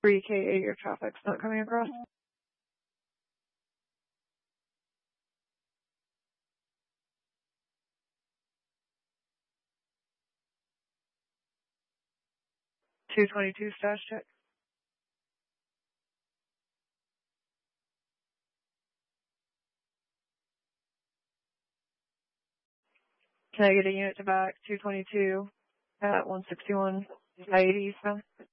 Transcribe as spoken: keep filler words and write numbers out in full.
three K eight, your traffic's not coming across. two twenty-two stash check. Can I get a unit to back two twenty-two at one sixty-one, eighty eastbound?